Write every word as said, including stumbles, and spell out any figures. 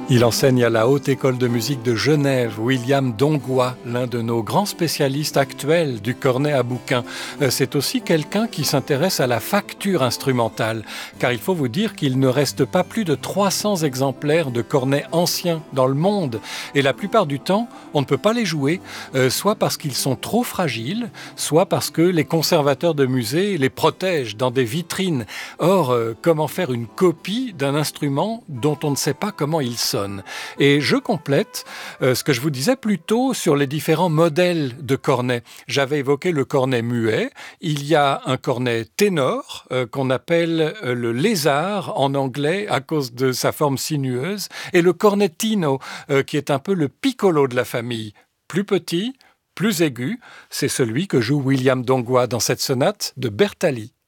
Il enseigne à la Haute École de musique de Genève, William Dongwa, l'un de nos grands spécialistes actuels du cornet à bouquin. C'est aussi quelqu'un qui s'intéresse à la facture instrumentale, car il faut vous dire qu'il ne reste pas plus de trois cents exemplaires de cornets anciens dans le monde. Et la plupart du temps, on ne peut pas les jouer, euh, soit parce qu'ils sont trop fragiles, soit parce que les conservateurs de musées les protègent dans des vitrines. Or, euh, comment faire une copie d'un instrument dont on ne sait pas comment il sonne ? Et je complète euh, ce que je vous disais plus tôt sur les différents modèles de cornet. J'avais évoqué le cornet muet. Il y a un cornet ténor euh, qu'on appelle euh, le lézard en anglais à cause de sa forme sinueuse, et le cornettino euh, qui est un peu le piccolo de la famille. Plus petit, plus aigu, c'est celui que joue William Dongwa dans cette sonate de Bertali.